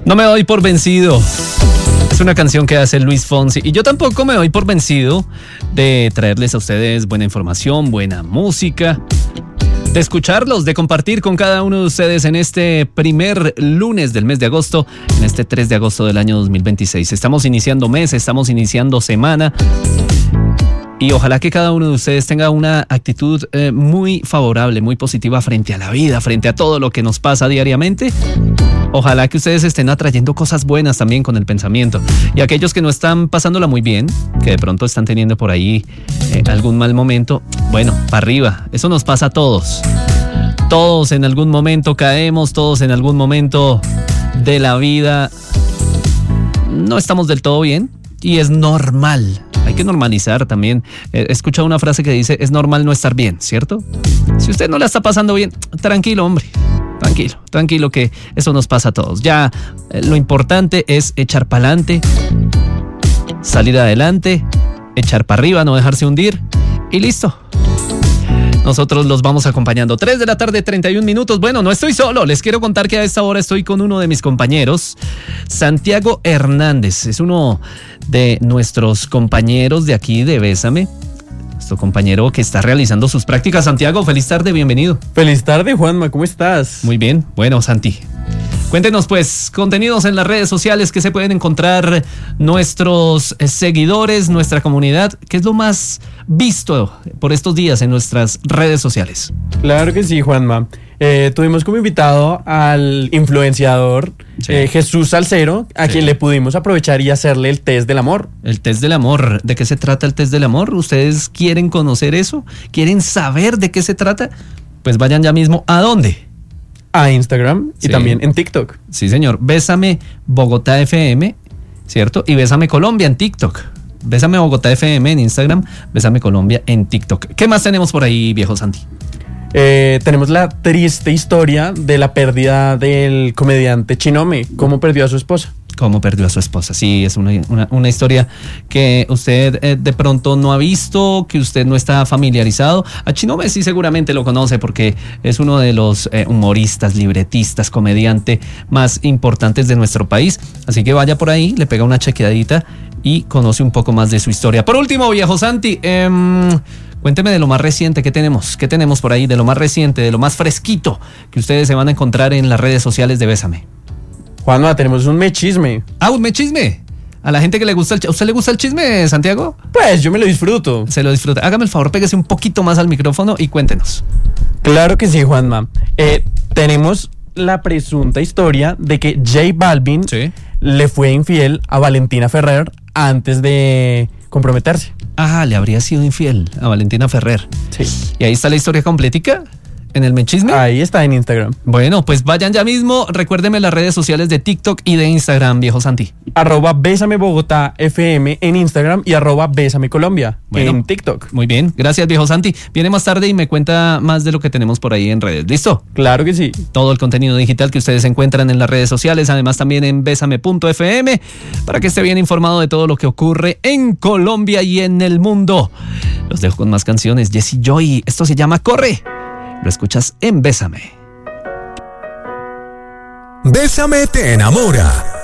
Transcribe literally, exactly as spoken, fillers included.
No me doy por vencido. Es una canción que hace Luis Fonsi y yo tampoco me doy por vencido de traerles a ustedes buena información, buena música, de escucharlos, de compartir con cada uno de ustedes en este primer lunes del mes de agosto, en este tres de agosto del año dos mil veintiséis. Estamos iniciando mes, estamos iniciando semana y ojalá que cada uno de ustedes tenga una actitud eh, muy favorable, muy positiva frente a la vida, frente a todo lo que nos pasa diariamente. Ojalá que ustedes estén atrayendo cosas buenas también con el pensamiento. Y aquellos que no están pasándola muy bien, que de pronto están teniendo por ahí eh, algún mal momento, bueno, para arriba. Eso nos pasa a todos. Todos en algún momento caemos, todos en algún momento de la vida no estamos del todo bien y es normal. Hay que normalizar también. He escuchado una frase que dice, es normal no estar bien, ¿cierto? Si usted no la está pasando bien, tranquilo, hombre. Tranquilo, tranquilo que eso nos pasa a todos. Ya eh, lo importante es echar para adelante, salir adelante, echar para arriba, no dejarse hundir y listo. Nosotros los vamos acompañando. tres de la tarde, treinta y un minutos. Bueno, no estoy solo. Les quiero contar que a esta hora estoy con uno de mis compañeros, Santiago Hernández. Es uno de nuestros compañeros de aquí de Bésame. Nuestro compañero que está realizando sus prácticas. Santiago, feliz tarde, bienvenido. Feliz tarde, Juanma, ¿cómo estás? Muy bien, bueno, Santi, cuéntenos pues, contenidos en las redes sociales que se pueden encontrar nuestros seguidores, nuestra comunidad. ¿Qué es lo más visto por estos días en nuestras redes sociales? Claro que sí, Juanma. Eh, tuvimos como invitado al influenciador sí. eh, Jesús Salcero, a sí. quien le pudimos aprovechar y hacerle el test del amor. El test del amor. ¿De qué se trata el test del amor? ¿Ustedes quieren conocer eso? ¿Quieren saber de qué se trata? Pues vayan ya mismo. ¿A dónde? A Instagram y sí. también en TikTok. Sí, señor. Bésame Bogotá F M, ¿cierto? Y Bésame Colombia en TikTok. Bésame Bogotá F M en Instagram, Bésame Colombia en TikTok. ¿Qué más tenemos por ahí, viejo Santi? Eh, tenemos la triste historia de la pérdida del comediante Chinome. ¿Cómo perdió a su esposa? Cómo perdió a su esposa. Sí, es una, una, una historia que usted eh, de pronto no ha visto, que usted no está familiarizado. A Chinome sí seguramente lo conoce porque es uno de los eh, humoristas, libretistas, comediante más importantes de nuestro país. Así que vaya por ahí, le pega una chequeadita y conoce un poco más de su historia. Por último, viejo Santi, eh, cuénteme de lo más reciente que tenemos. ¿Qué tenemos por ahí? De lo más reciente, de lo más fresquito que ustedes se van a encontrar en las redes sociales de Bésame. Juanma, tenemos un mechisme. Ah, un mechisme. A la gente que le gusta el chisme. ¿A usted le gusta el chisme, Santiago? Pues yo me lo disfruto. Se lo disfruta. Hágame el favor, pégase un poquito más al micrófono y cuéntenos. Claro que sí, Juanma. Eh, tenemos la presunta historia de que J Balvin sí. le fue infiel a Valentina Ferrer antes de comprometerse. Ah, le habría sido infiel a Valentina Ferrer. Sí. Y ahí está la historia completica. ¿En el mechisme? Ahí está en Instagram. Bueno, pues vayan ya mismo. Recuérdeme las redes sociales de TikTok y de Instagram, viejo Santi. Arroba Bésame Bogotá F M en Instagram y arroba Bésame Colombia bueno, en TikTok. Muy bien, gracias, viejo Santi. Viene más tarde y me cuenta más de lo que tenemos por ahí en redes. ¿Listo? Claro que sí. Todo el contenido digital que ustedes encuentran en las redes sociales, además también en bésame punto f m, para que esté bien informado de todo lo que ocurre en Colombia y en el mundo. Los dejo con más canciones. Jessie Joy, esto se llama Corre. Lo escuchas en Bésame. Bésame te enamora.